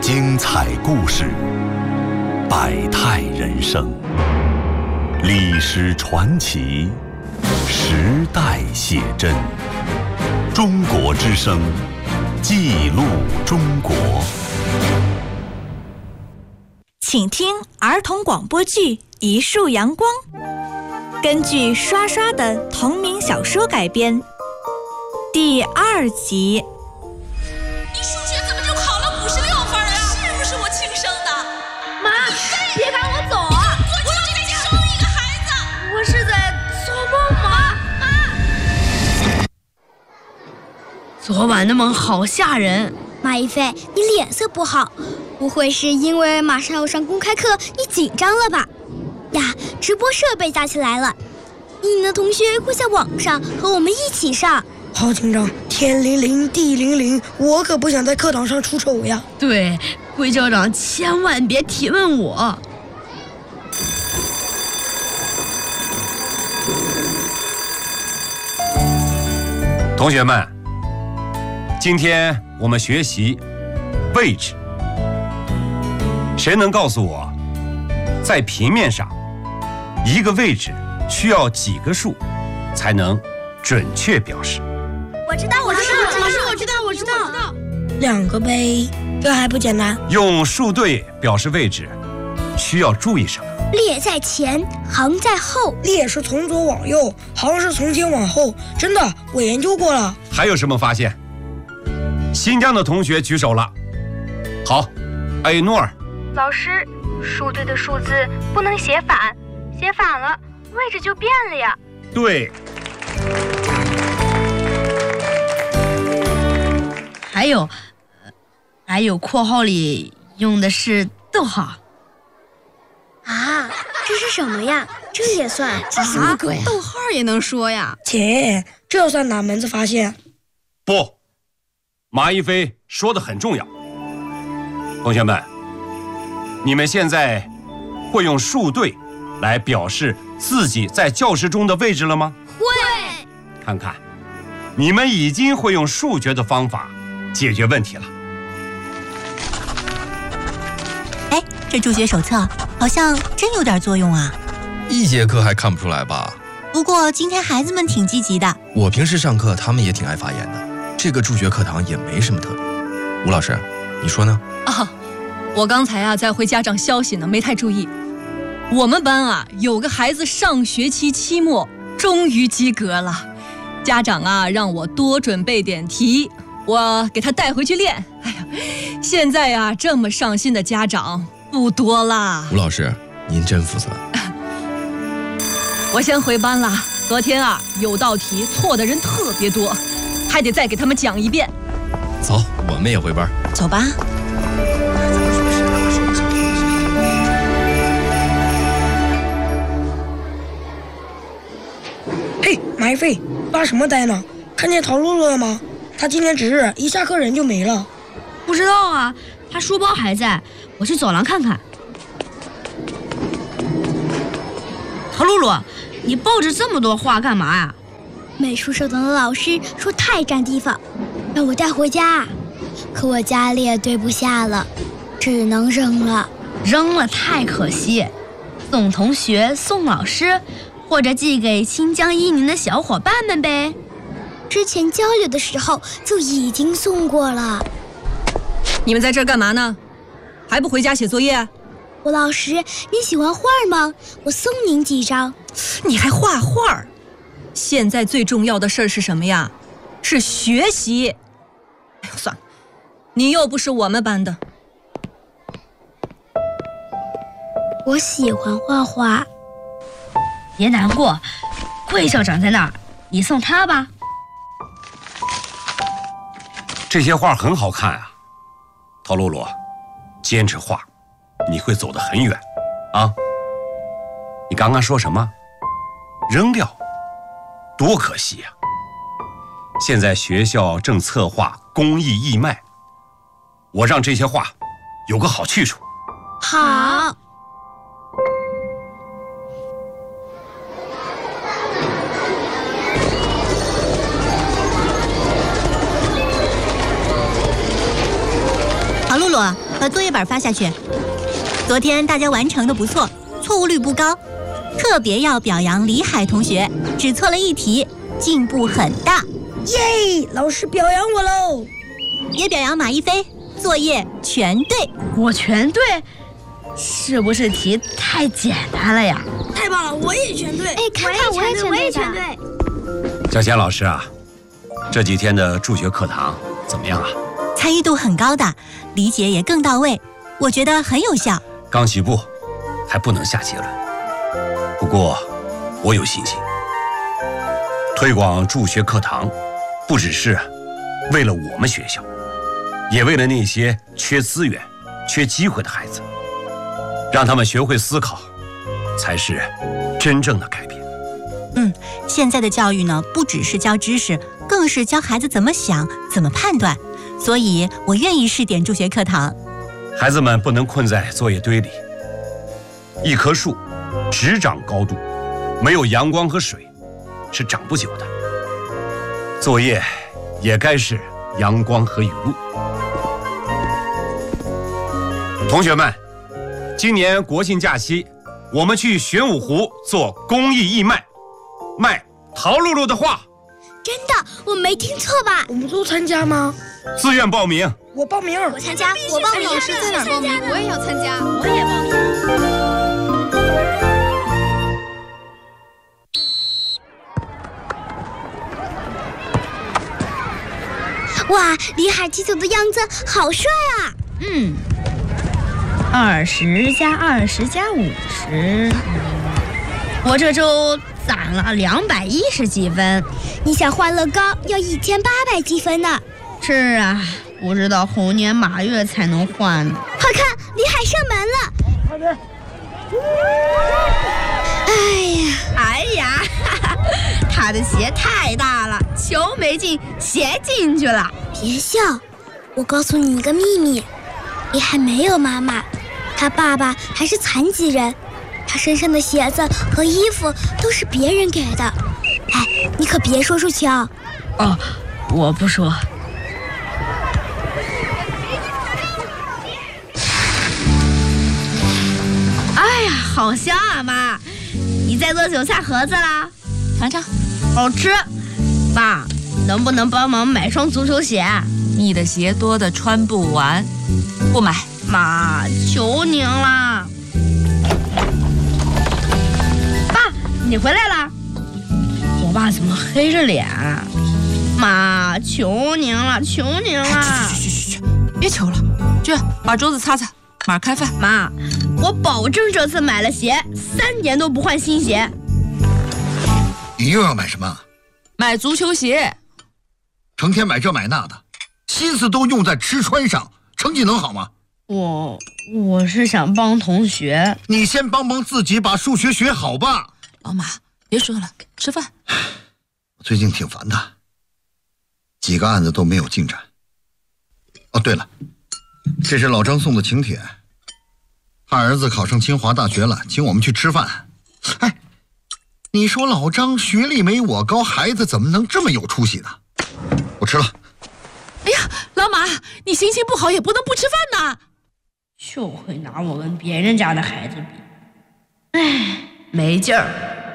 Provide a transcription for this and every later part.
精彩故事，百态人生，历史传奇，时代写真。中国之声，记录中国。 请听儿童广播剧《一束阳光》，根据刷刷的同名小说改编，第2集。 你数学怎么就考了56分呀？是不是我亲生的？ 妈，别赶我走啊！ 我就得生一个孩子。 我是在做梦吗？妈，昨晚的梦好吓人。 马一飞，你脸色不好，不会是因为马上要上公开课，你紧张了吧？呀，直播设备架起来了，你的同学会在网上和我们一起上。 好紧张，天灵灵地灵灵，我可不想在课堂上出丑呀。 对，桂校长千万别提问我。 同学们，今天我们学习位置。谁能告诉我，在平面上一个位置需要几个数才能准确表示？ 我知道 2个呗，这还不简单？ 用数对表示位置需要注意什么？ 列在前，行在后。 列是从左往右，行是从前往后。真的，我研究过了。 还有什么发现？新疆的同学举手了。好，艾诺尔。 老师，数对的数字不能写反，写反了位置就变了呀。 对。 还有括号里用的是逗号。 啊，这是什么呀？这也算？ 这什么鬼啊？逗号也能说呀？ 姐，这算哪门子发现？ 不，马一飞说的很重要。同学们，你们现在会用数对来表示自己在教室中的位置了吗？ 会。 看看，你们已经会用数学的方法解决问题了。 哎，这助学手册好像真有点作用啊。 1节课还看不出来吧？ 不过今天孩子们挺积极的。 我平时上课他们也挺爱发言的，这个助学课堂也没什么特别。吴老师，你说呢？ 我刚才在回家长消息呢，没太注意。我们班有个孩子上学期期末终于及格了，家长让我多准备点题，我给他带回去练。哎呀，现在这么上心的家长不多啦。 吴老师，您真负责。 我先回班了。昨天有道题错的人特别多，还得再给他们讲一遍。 走，我们也回班。 走吧。 嘿，马一飞，发什么呆呢？看见陶露露了吗？她今天值日，一下课人就没了。 不知道啊，她书包还在，我去走廊看看。陶露露，你抱着这么多画干嘛呀？ 美术社团的老师说太占地方，让我带回家，可我家里也堆不下了，只能扔了。 扔了太可惜，送同学，送老师，或者寄给新疆伊宁的小伙伴们呗。 之前交流的时候就已经送过了。 你们在这儿干嘛呢？还不回家写作业？ 吴老师，你喜欢画吗？我送您几张。 你还画画？现在最重要的事儿是什么呀？是学习。哎呦，算了，你又不是我们班的。 我喜欢画画。 别难过，桂校长在那儿，你送他吧。 这些画很好看啊，陶露露，坚持画，你会走得很远啊。你刚刚说什么？扔掉？多可惜呀！现在学校正策划公益义卖，我让这些画有个好去处。 好。 唐露露， 朵，把作业本发下去。昨天大家完成的不错，错误率不高，特别要表扬李海同学，只错了1题，进步很大。 耶！老师表扬我喽！ 也表扬马一飞，作业全对。 我全对，是不是题太简单了呀？ 太棒了，我也全对。 哎，看看我也全对。 小贤老师啊，这几天的助学课堂怎么样啊？ 参与度很高的，理解也更到位，我觉得很有效。 刚起步，还不能下结论。不过，我有信心。推广助学课堂，不只是为了我们学校，也为了那些缺资源、缺机会的孩子，让他们学会思考，才是真正的改变。 现在的教育呢，不只是教知识，更是教孩子怎么想、怎么判断。所以我愿意试点助学课堂。 孩子们不能困在作业堆里。一棵树只长高度，没有阳光和水是长不久的。作业也该是阳光和雨露。同学们，今年国庆假期，我们去玄武湖做公益义卖，卖陶露露的画。 真的，我没听错吧？ 我们都参加吗？ 自愿报名。 我报名。 我参加。我报名。 老师在哪报名？我也要参加。 我也报名。哇，李海踢球的样子好帅啊 ！20加20加50，我这周攒了210几分。 你想换乐高要1800积分呢。 是啊，不知道猴年马月才能换呢。 快看，李海射门了！ 快点！ 哎呀，他的鞋太大了，球没进，鞋进去了。 别笑，我告诉你一个秘密，李海没有妈妈，他爸爸还是残疾人，他身上的鞋子和衣服都是别人给的。哎，你可别说出去啊！ 哦，我不说。哎呀，好香啊，妈！你在做韭菜盒子啦？ 尝尝， 好吃。爸，能不能帮忙买双足球鞋？ 你的鞋多的穿不完，不买。 妈，求您了。爸，你回来了。我爸怎么黑着脸？妈，求您了，求您了！ 嘘，别求了，去把桌子擦擦，马上开饭。 妈，我保证这次买了鞋3年都不换新鞋。 你又要买什么？ 买足球鞋。 成天买这买那的，心思都用在吃穿上，成绩能好吗？ 我是想帮同学。 你先帮帮自己，把数学学好吧。 老马，别说了，吃饭。 最近挺烦的，几个案子都没有进展。哦，对了，这是老张送的请帖，他儿子考上清华大学了，请我们去吃饭。哎，你说老张学历没我高，孩子怎么能这么有出息呢？我吃了。 哎呀，老马，你心情不好也不能不吃饭呐。 就会拿我跟别人家的孩子比，哎，没劲儿。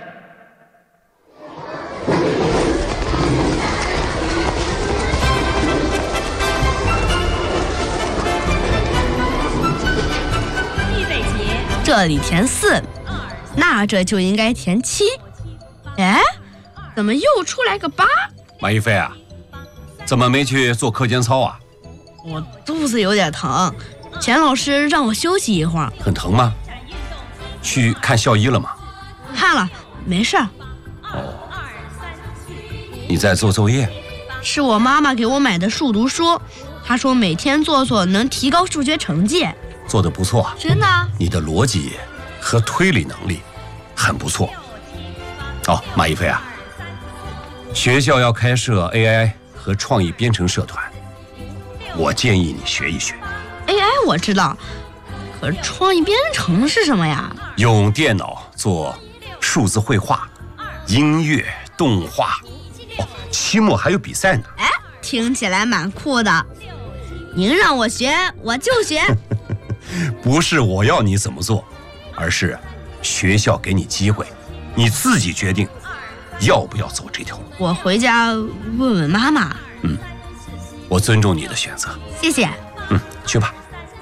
这里填4，那这就应该填7。哎，怎么又出来个8？ 马一飞啊，怎么没去做课间操啊？ 我肚子有点疼，钱老师让我休息一会儿。 很疼吗？去看校医了吗？ 看了，没事儿。 哦，你在做作业？ 是我妈妈给我买的数独书，她说每天做做能提高数学成绩。 做得不错， 真的？ 你的逻辑和推理能力很不错。哦，马一飞啊，学校要开设 AI 和创意编程社团，我建议你学一学。 AI 我知道，可是创意编程是什么呀？ 用电脑做数字绘画、音乐、动画。哦，期末还有比赛呢。 哎，听起来蛮酷的。 您让我学，我就学。 不是我要你怎么做，而是学校给你机会，你自己决定要不要走这条路。 我回家问问妈妈。 我尊重你的选择。 谢谢。 去吧。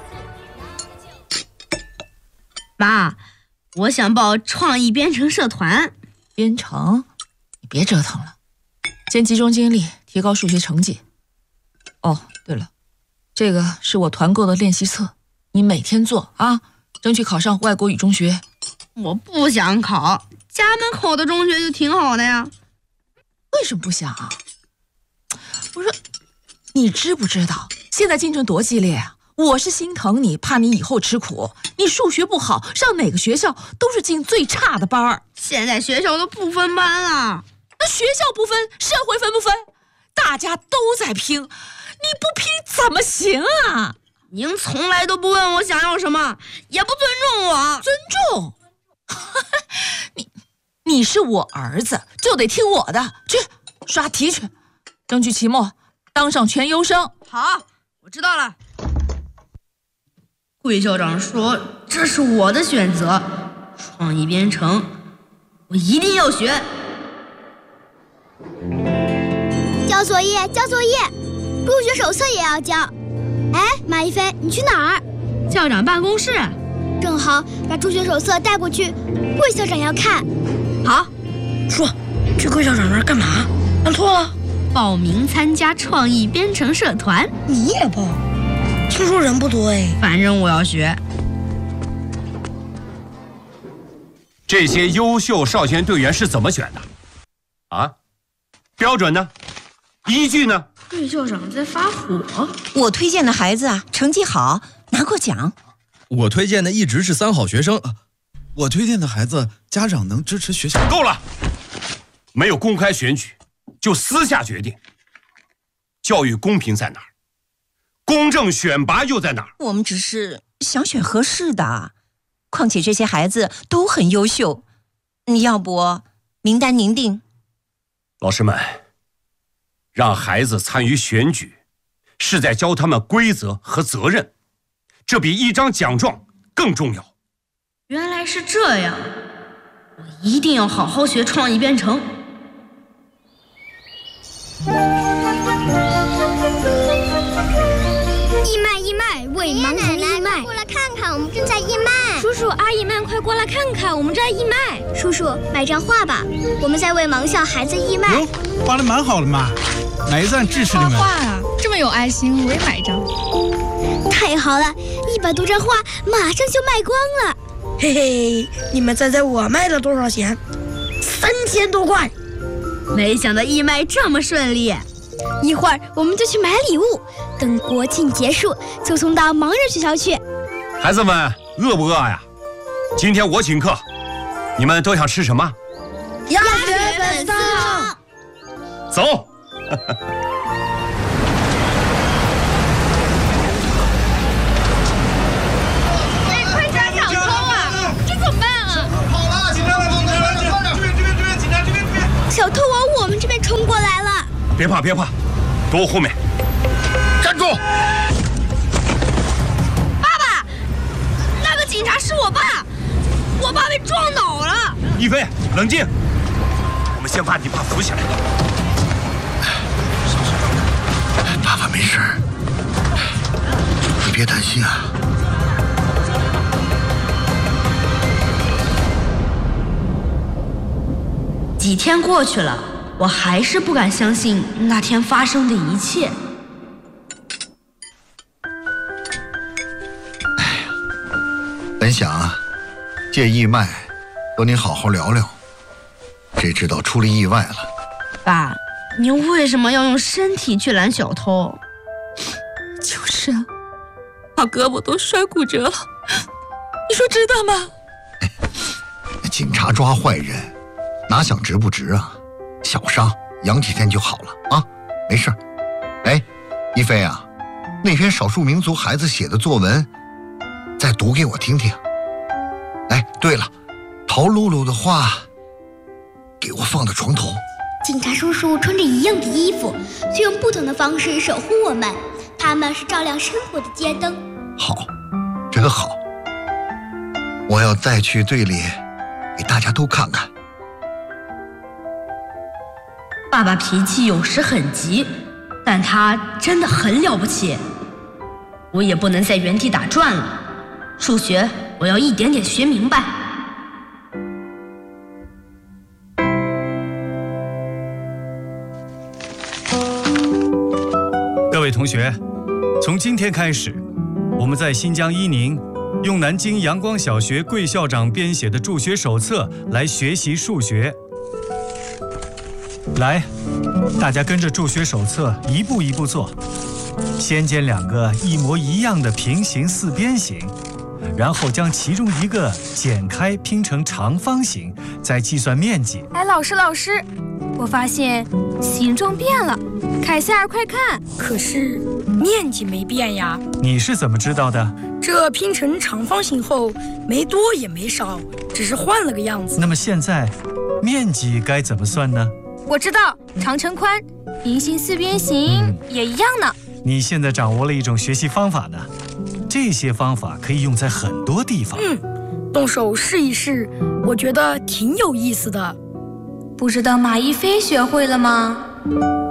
妈，我想报创意编程社团。 编程？你别折腾了，先集中精力提高数学成绩。哦，对了，这个是我团购的练习册，你每天做啊，争取考上外国语中学。 我不想考，家门口的中学就挺好的呀。 为什么不想啊？我说，你知不知道现在竞争多激烈啊？我是心疼你，怕你以后吃苦。你数学不好，上哪个学校都是进最差的班儿。 现在学校都不分班了。 那学校不分，社会分不分？大家都在拼，你不拼怎么行啊？ 您从来都不问我想要什么，也不尊重我。 尊重？你是我儿子，就得听我的。去刷题去，争取期末当上全优生。 好，我知道了。桂校长说这是我的选择，创意编程，我一定要学。 交作业，交作业，入学手册也要交。哎，马一飞，你去哪儿？ 校长办公室。 正好把入学手册带过去，桂校长要看。 好。 说，去桂校长那儿干嘛？办错了？ 报名参加创意编程社团。 你也报？听说人不多哎。 反正我要学。 这些优秀少先队员是怎么选的？啊？标准呢？依据呢？ 桂校长在发火。 我推荐的孩子啊，成绩好，拿过奖。 我推荐的一直是3好学生。我推荐的孩子，家长能支持学校。 够了，没有公开选举，就私下决定。教育公平在哪儿？公正选拔又在哪儿？ 我们只是想选合适的，况且这些孩子都很优秀。你要不名单您定？ 老师们，让孩子参与选举，是在教他们规则和责任，这比一张奖状更重要。 原来是这样，我一定要好好学创意编程。 义卖，为盲童义卖。过来看看，我们正在义卖。叔叔阿姨们，快过来看看，我们正在义卖。叔叔，买张画吧，我们在为盲校孩子义卖。 画得蛮好的嘛，哪一站支持你们？ 画啊，这么有爱心，我也买一张。 太好了，100多张画马上就卖光了。 嘿嘿，你们猜猜我卖了多少钱？3000多块。 没想到义卖这么顺利。 一会儿我们就去买礼物，等国庆结束就送到盲人学校去。 孩子们饿不饿呀？今天我请客，你们都想吃什么？ 鸭血粉丝汤。 走。 快抓小偷啊！这怎么办啊？ 好了，警察来了，这边，警察这边。 小偷往我们这边冲过来了。 别怕，躲我后面。 站住！ 爸爸，那个警察是我爸，我爸被撞倒了。 一飞，冷静，我们先把你爸扶起来。 爸爸没事，你别担心啊。 几天过去了，我还是不敢相信那天发生的一切。 本想借义卖和你好好聊聊，谁知道出了意外了。 爸，你为什么要用身体去拦小偷？ 就是啊，把胳膊都摔骨折了，你说值得吗？ 警察抓坏人，哪想值不值啊？小伤养几天就好了啊，没事。哎，一飞啊，那篇少数民族孩子写的作文，再读给我听听。哎，对了，陶露露的话，给我放到床头。 警察叔叔穿着一样的衣服，却用不同的方式守护我们。他它们是照亮生活的街灯。 好，这个好，我要再去队里给大家都看看。 爸爸脾气有时很急，但他真的很了不起。我也不能在原地打转了，数学我要一点点学明白。 各位同学，从今天开始，我们在新疆伊宁用南京阳光小学桂校长编写的助学手册来学习数学。来，大家跟着助学手册一步一步做。先建两个一模一样的平行四边形，然后将其中一个剪开拼成长方形，再计算面积。 哎，老师，我发现形状变了，凯塞尔，快看！ 可是面积没变呀。 你是怎么知道的？ 这拼成长方形后，没多也没少，只是换了个样子。 那么现在，面积该怎么算呢？ 我知道，长乘宽，平行四边形也一样呢。 你现在掌握了一种学习方法呢，这些方法可以用在很多地方。 动手试一试，我觉得挺有意思的。 不知道马一飞学会了吗？